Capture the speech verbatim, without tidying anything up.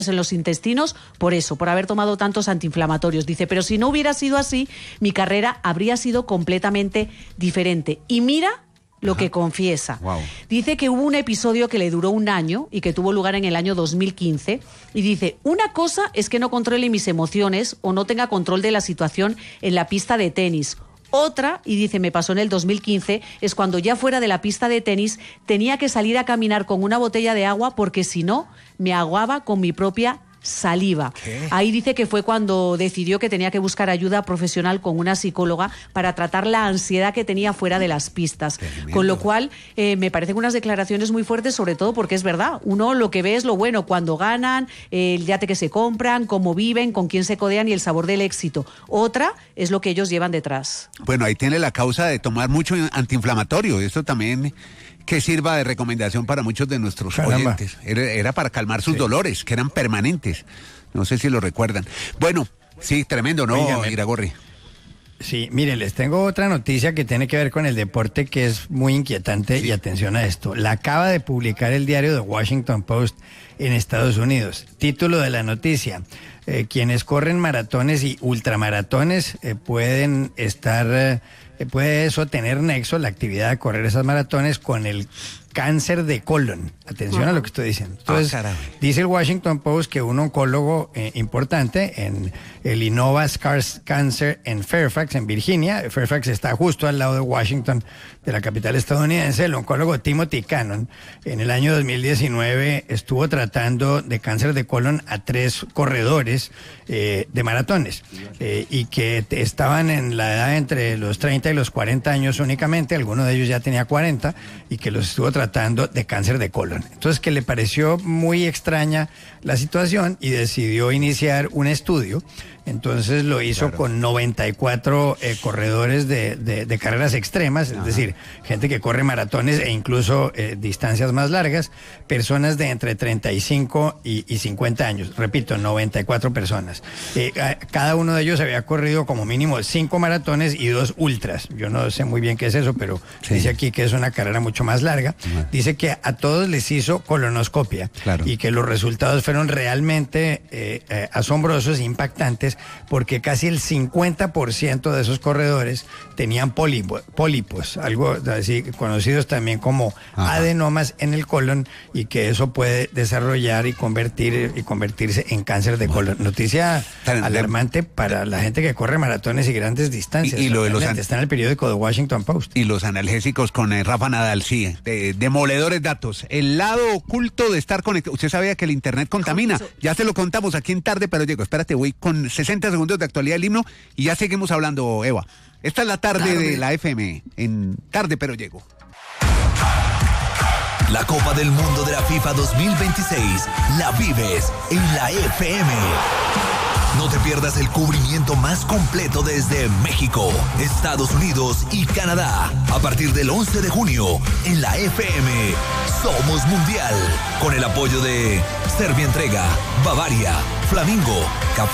en los intestinos por eso, por haber tomado tantos antiinflamatorios. Dice, pero si no hubiera sido así, mi carrera habría sido completamente diferente. Y mira lo Ajá. que confiesa. Wow. Dice que hubo un episodio que le duró un año y que tuvo lugar en el año dos mil quince. Y dice, una cosa es que no controle mis emociones o no tenga control de la situación en la pista de tenis. Otra, y dice, me pasó en el dos mil quince, es cuando ya fuera de la pista de tenis tenía que salir a caminar con una botella de agua porque si no me aguaba con mi propia saliva. ¿Qué? Ahí dice que fue cuando decidió que tenía que buscar ayuda profesional con una psicóloga para tratar la ansiedad que tenía fuera de las pistas. Tremendo. Con lo cual, eh, me parecen unas declaraciones muy fuertes, sobre todo porque es verdad. Uno lo que ve es lo bueno, cuando ganan, eh, el yate que se compran, cómo viven, con quién se codean y el sabor del éxito. Otra es lo que ellos llevan detrás. Bueno, ahí tiene la causa de tomar mucho antiinflamatorio. Esto también que sirva de recomendación para muchos de nuestros Caramba. oyentes. Era, era para calmar sus Sí. dolores, que eran permanentes. No sé si lo recuerdan. Bueno, sí, tremendo, ¿no, Óigame. Iragorri? Sí, mire, les tengo otra noticia que tiene que ver con el deporte que es muy inquietante Sí. y atención a esto. La acaba de publicar el diario The Washington Post en Estados Unidos. Título de la noticia. Eh, quienes corren maratones y ultramaratones eh, pueden estar, eh, puede eso tener nexo, la actividad de correr esas maratones, con el cáncer de colon. Atención Ajá. a lo que estoy diciendo. Entonces, Ah, caray. dice el Washington Post que un oncólogo eh, importante en el Innova Scars Cancer en Fairfax, en Virginia, Fairfax está justo al lado de Washington, de la capital estadounidense, el oncólogo Timothy Cannon, en el año dos mil diecinueve estuvo tratando de cáncer de colon a tres corredores eh, de maratones eh, y que te- estaban en la edad entre los treinta y los cuarenta años únicamente, alguno de ellos ya tenía cuarenta, y que los estuvo tratando de cáncer de colon. Entonces, que le pareció muy extraña la situación y decidió iniciar un estudio. Entonces lo hizo Claro. con noventa y cuatro eh, corredores de, de- de carreras extremas, es decir, gente que corre maratones e incluso eh, distancias más largas, personas de entre treinta y cinco y, y cincuenta años. Repito, noventa y cuatro personas. Eh, a- cada uno de ellos había corrido como mínimo cinco maratones y dos ultras. Yo no sé muy bien qué es eso, pero Sí. dice aquí que es una carrera mucho más larga. Ajá. Dice que a todos les hizo colonoscopia Claro. y que los resultados fueron realmente eh, eh, asombrosos e impactantes, porque casi el cincuenta por ciento de esos corredores tenían pólipo- pólipos, algo así conocidos también como Ajá. adenomas en el colon, y que eso puede desarrollar y convertir y convertirse en cáncer de colon. Noticia Tan- alarmante para la gente que corre maratones y grandes distancias. Y- y lo de los Realmente an- está en el periódico The Washington Post. Y los analgésicos con eh, Rafa Nadal, sí, de- demoledores datos. El lado oculto de estar conectado. Usted sabía que el internet contamina. Ya se lo contamos aquí en Tarde Pero Llego. Espérate, voy con sesenta segundos de actualidad del himno y ya seguimos hablando, Eva. Esta es la tarde, Tarde. de la F M en Tarde Pero Llego. La Copa del Mundo de la FIFA dos mil veintiséis la vives en la F M. No te pierdas el cubrimiento más completo desde México, Estados Unidos y Canadá. A partir del once de junio, en la F M, Somos Mundial. Con el apoyo de Serbia Entrega, Bavaria, Flamingo, Café